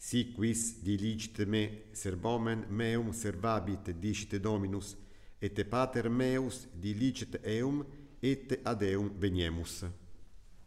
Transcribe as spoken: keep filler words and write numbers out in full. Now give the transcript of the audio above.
si quis dilicite me servomen meum servabit dicite Dominus, et pater meus dilicet eum, et ad eum veniemus.